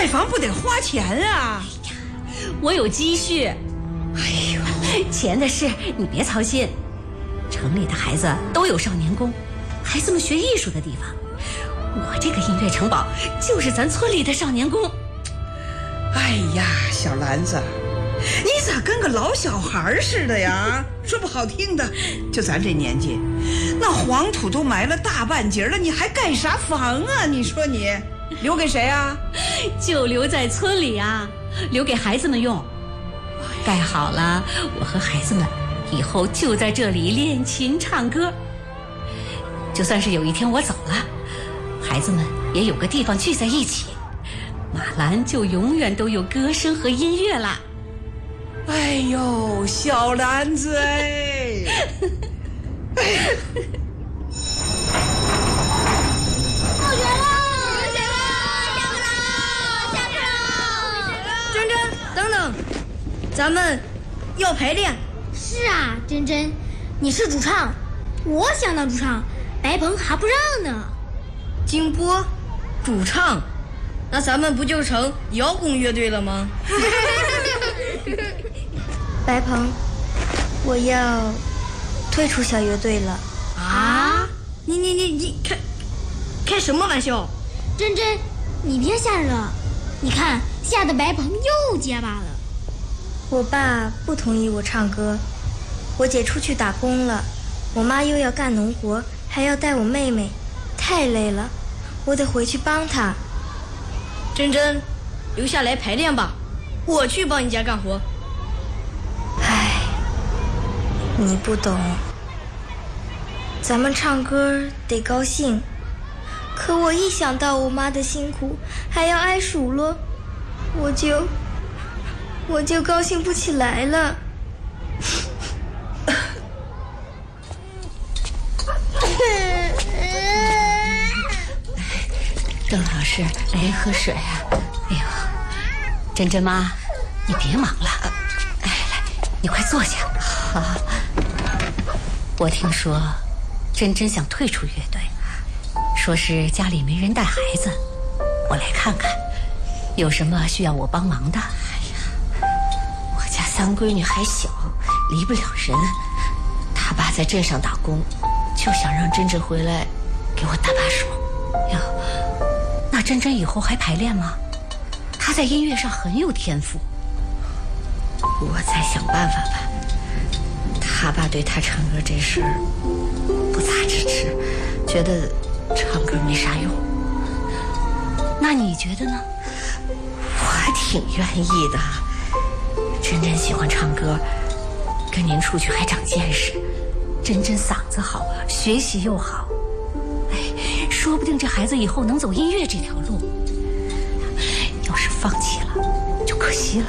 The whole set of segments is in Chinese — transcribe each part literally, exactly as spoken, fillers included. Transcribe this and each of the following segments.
盖房不得花钱啊！ 哎呀，我有积蓄。哎呦，钱的事你别操心。城里的孩子都有少年宫，孩子们学艺术的地方。我这个音乐城堡就是咱村里的少年宫。 哎呀，小兰子，你咋跟个老小孩似的呀？说不好听的，就咱这年纪，那黄土都埋了大半截了，你还盖啥房啊？你说你留给谁啊？ 就留在村里啊，留给孩子们用。盖好了，我和孩子们以后就在这里练琴唱歌。就算是有一天我走了，孩子们也有个地方聚在一起，马兰就永远都有歌声和音乐啦。 哎呦，小兰子哎！ 放学了，放学了，下课了，下课了！ 珍珍，等等，咱们要排练。 是啊，珍珍，你是主唱，我想当主唱，白鹏还不让呢。 金波，主唱，那咱们不就成摇滚乐队了吗？ 白鹏，我要退出小乐队了。 啊？你你你你开开什么玩笑？ 珍珍，你别吓人了，你看吓得白鹏又结巴了。 我爸不同意我唱歌，我姐出去打工了，我妈又要干农活，还要带我妹妹，太累了，我得回去帮她。 珍珍，留下来排练吧，我去帮你家干活。 唉，你不懂，咱们唱歌得高兴，可我一想到我妈的辛苦还要挨数落，我就我就高兴不起来了。 邓老师，来喝水啊！哎呦，珍珍妈，你别忙了，哎，来，你快坐下。好，我听说珍珍想退出乐队，说是家里没人带孩子，我来看看，有什么需要我帮忙的？哎呀，我家三闺女还小，离不了人，她爸在镇上打工，就想让珍珍回来给我搭把手。哟。那珍珍以后还排练吗？她在音乐上很有天赋。我再想办法吧。他爸对他唱歌这事儿不咋支持，觉得唱歌没啥用。那你觉得呢？我挺愿意的。珍珍喜欢唱歌，跟您出去还长见识。珍珍嗓子好，学习又好。说不定这孩子以后能走音乐这条路，要是放弃了就可惜了。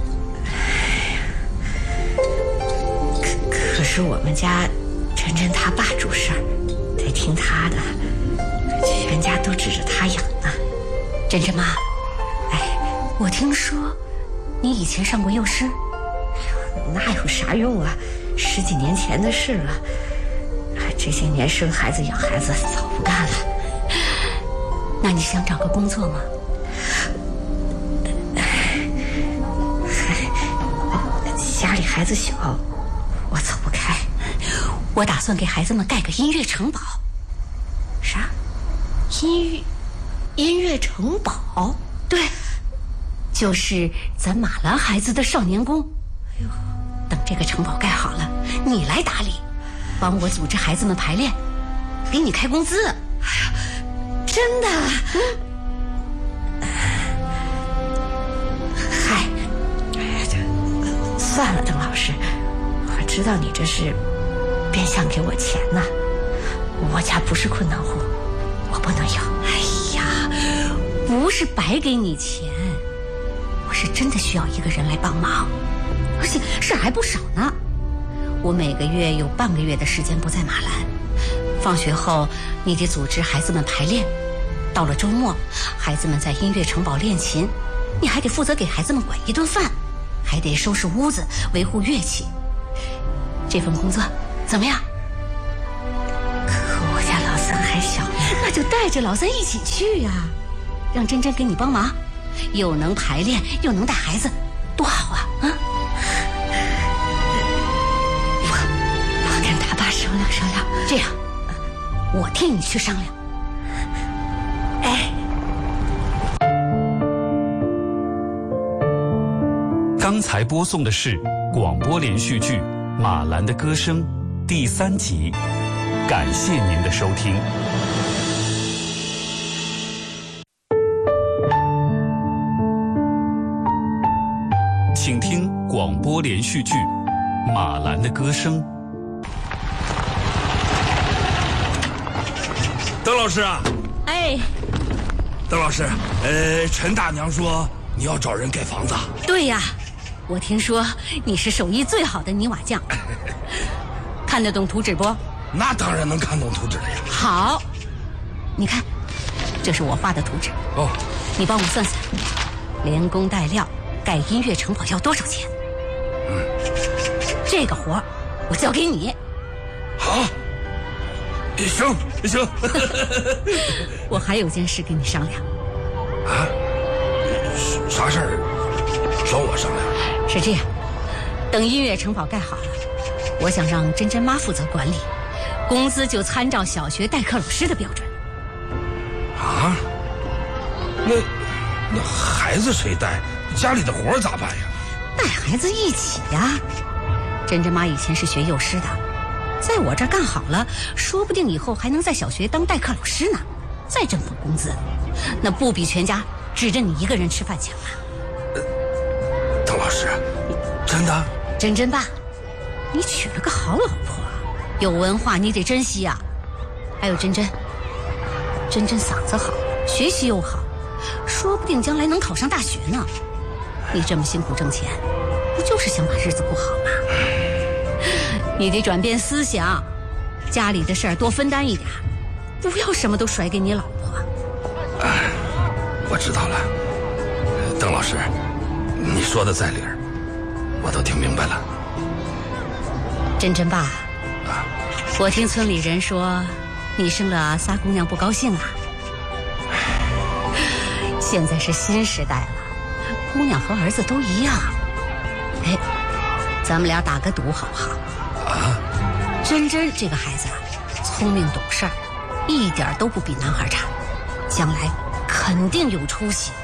可可是我们家珍珍他爸主事儿，得听他的，全家都指着他养呢。珍珍妈，哎，我听说你以前上过幼师，那有啥用啊？十几年前的事了，这些年生孩子养孩子早不干了。那你想找个工作吗？家里孩子小，我走不开。我打算给孩子们盖个音乐城堡。啥？音乐音乐城堡？对，就是咱马兰孩子的少年宫。哎呦，等这个城堡盖好了，你来打理，帮我组织孩子们排练，给你开工资。哎呀，真的？嗯。嗨，哎呀，这算了，邓老师，我知道你这是变相给我钱呢。我家不是困难户，我不能要。哎呀，不是白给你钱，我是真的需要一个人来帮忙，而且事还不少呢。我每个月有半个月的时间不在马兰，放学后你得组织孩子们排练，到了周末孩子们在音乐城堡练琴，你还得负责给孩子们管一顿饭，还得收拾屋子，维护乐器。这份工作怎么样？可我家老三还小，那就带着老三一起去呀，让珍珍给你帮忙， 又能排练，又能带孩子，多好啊！啊！我我跟他爸商量商量，这样，我替你去商量。哎。 刚才播送的是广播连续剧《马兰的歌声》第三集，感谢您的收听。请听广播连续剧《马兰的歌声》。 邓老师啊， 哎， 邓老师，呃，陈大娘说你要找人盖房子。 对呀，我听说你是手艺最好的泥瓦匠，看得懂图纸不？ 那当然能看懂图纸了呀。 好，你看，这是我画的图纸。 哦， 你帮我算算，连工带料盖音乐城堡要多少钱？ 嗯， 这个活儿我交给你。 好，行行。 我还有件事跟你商量。 啊？啥事儿？找我商量？ 是这样，等音乐城堡盖好了，我想让珍珍妈负责管理，工资就参照小学代课老师的标准。 啊？那那孩子谁带？家里的活儿咋办呀？ 带孩子一起呀。珍珍妈以前是学幼师的，在我这儿干好了，说不定以后还能在小学当代课老师呢，再挣份工资，那不比全家指着你一个人吃饭强啊？ 邓老师，真的？ 珍珍爸，你娶了个好老婆，有文化你得珍惜呀。还有珍珍，珍珍嗓子好，学习又好，说不定将来能考上大学呢。你这么辛苦挣钱，不就是想把日子过好吗？你得转变思想，家里的事儿多分担一点，不要什么都甩给你老婆。 哎，我知道了，邓老师，你说的在理儿，我都听明白了。 珍珍爸， 啊， 我听村里人说，你生了仨姑娘不高兴啊。现在是新时代了，姑娘和儿子都一样。哎，咱们俩打个赌好不好？ 啊， 珍珍这个孩子啊，聪明懂事儿，一点都不比男孩差，将来肯定有出息。